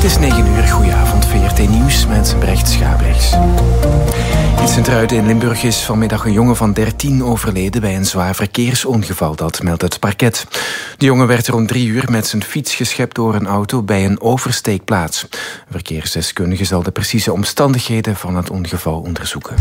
Het is 9 uur, goedenavond, VRT Nieuws met Brecht Schaabrechts. In Sint-Truiden in Limburg is vanmiddag een jongen van 13 overleden bij een zwaar verkeersongeval, dat meldt het parket. De jongen werd rond 3 uur met zijn fiets geschept door een auto bij een oversteekplaats. Een verkeersdeskundige zal de precieze omstandigheden van het ongeval onderzoeken.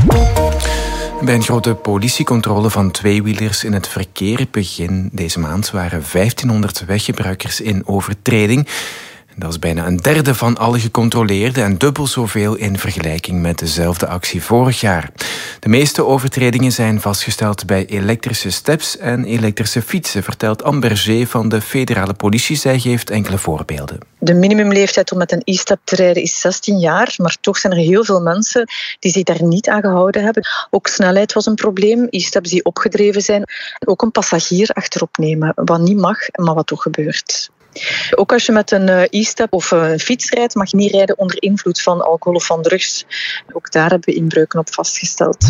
Bij een grote politiecontrole van tweewielers in het verkeer begin deze maand waren 1500 weggebruikers in overtreding. Dat is bijna een derde van alle gecontroleerden en dubbel zoveel in vergelijking met dezelfde actie vorig jaar. De meeste overtredingen zijn vastgesteld bij elektrische steps en elektrische fietsen, vertelt Amber G. van de federale politie. Zij geeft enkele voorbeelden. De minimumleeftijd om met een e-step te rijden is 16 jaar, maar toch zijn er heel veel mensen die zich daar niet aan gehouden hebben. Ook snelheid was een probleem, e-steps die opgedreven zijn. Ook een passagier achterop nemen, wat niet mag, maar wat toch gebeurt. Ook als je met een e-step of een fiets rijdt, mag je niet rijden onder invloed van alcohol of van drugs. Ook daar hebben we inbreuken op vastgesteld.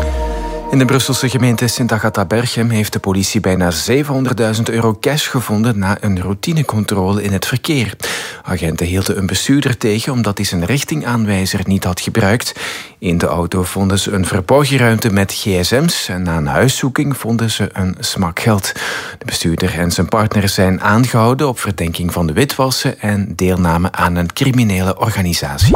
In de Brusselse gemeente Sint-Agatha-Berchem heeft de politie bijna €700.000 cash gevonden na een routinecontrole in het verkeer. Agenten hielden een bestuurder tegen omdat hij zijn richtingaanwijzer niet had gebruikt. In de auto vonden ze een verborgenruimte met gsm's en na een huiszoeking vonden ze een smak geld. De bestuurder en zijn partner zijn aangehouden op verdenking van de witwassen en deelname aan een criminele organisatie.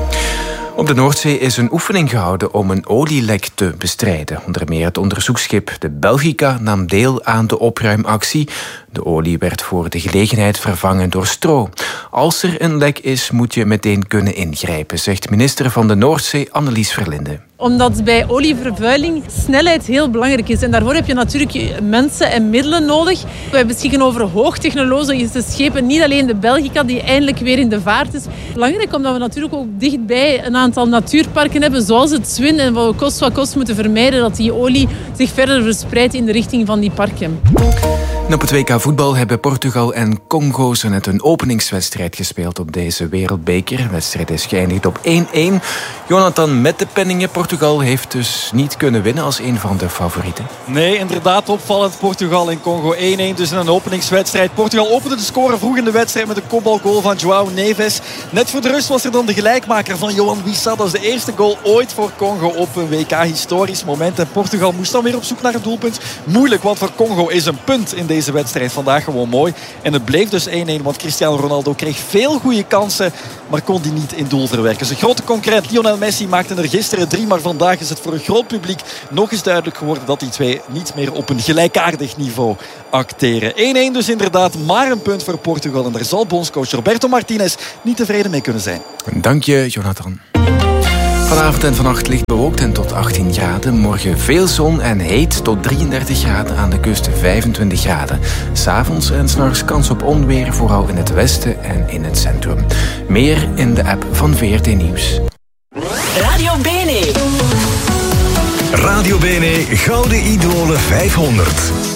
Op de Noordzee is een oefening gehouden om een olielek te bestrijden. Onder meer het onderzoeksschip de Belgica nam deel aan de opruimactie. De olie werd voor de gelegenheid vervangen door stro. Als er een lek is, moet je meteen kunnen ingrijpen, zegt minister van de Noordzee Annelies Verlinde. Omdat bij olievervuiling snelheid heel belangrijk is. En daarvoor heb je natuurlijk mensen en middelen nodig. Wij beschikken over hoogtechnologische schepen. Niet alleen de Belgica, die eindelijk weer in de vaart is. Belangrijk omdat we natuurlijk ook dichtbij een aantal natuurparken hebben, zoals het Zwin. En wat we kost wat kost moeten vermijden dat die olie zich verder verspreidt in de richting van die parken. En op het WK voetbal hebben Portugal en Congo zo net een openingswedstrijd gespeeld op deze wereldbeker. De wedstrijd is geëindigd op 1-1. Jonathan, met de penningen, Portugal heeft dus niet kunnen winnen als een van de favorieten. Nee, inderdaad opvallend. Portugal en Congo 1-1, dus in een openingswedstrijd. Portugal opende de score vroeg in de wedstrijd met een kopbalgoal van João Neves. Net voor de rust was er dan de gelijkmaker van Johan Wissa. Dat is de eerste goal ooit voor Congo op een WK. Historisch moment. En Portugal moest dan weer op zoek naar een doelpunt. Moeilijk, want voor Congo is een punt in deze wedstrijd vandaag gewoon mooi. En het bleef dus 1-1, want Cristiano Ronaldo kreeg veel goede kansen, maar kon die niet in doel verwerken. Zijn grote concurrent Lionel Messi maakte er gisteren 3, maar vandaag is het voor een groot publiek nog eens duidelijk geworden dat die twee niet meer op een gelijkaardig niveau acteren. 1-1 dus inderdaad, maar een punt voor Portugal. En daar zal bondscoach Roberto Martinez niet tevreden mee kunnen zijn. Dank je, Jonathan. Vanavond en vannacht licht bewolkt en tot 18 graden. Morgen veel zon en heet tot 33 graden. Aan de kust 25 graden. 's Avonds en 's nachts kans op onweer, vooral in het westen en in het centrum. Meer in de app van VRT Nieuws. Radio Bene. Radio Bene Gouden Idolen 500.